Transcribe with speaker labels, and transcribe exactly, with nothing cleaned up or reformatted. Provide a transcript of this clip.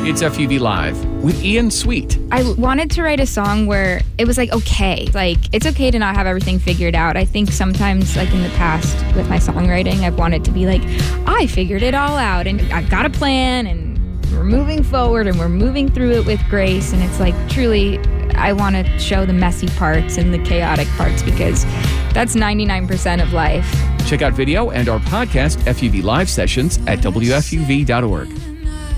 Speaker 1: It's F U V Live with Ian Sweet.
Speaker 2: I wanted to write a song where it was like, okay, like it's okay to not have everything figured out. I think sometimes, like in the past with my songwriting, I've wanted to be like, I figured it all out and I've got a plan and we're moving forward and we're moving through it with grace. And it's like, truly, I want to show the messy parts and the chaotic parts because that's ninety-nine percent of life.
Speaker 1: Check out video and our podcast F U V Live sessions at W F U V dot org.